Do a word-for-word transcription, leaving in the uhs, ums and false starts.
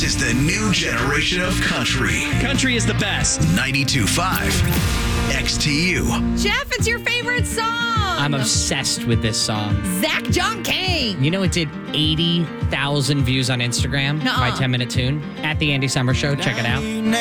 This is the new generation of country. Country is the best. ninety-two point five X T U. Jeff, it's your favorite song. I'm obsessed with this song. Zach John Kane. You know, it did eighty thousand views on Instagram. Nuh-uh. My ten minute tune at the Andy Summer Show. Check it out.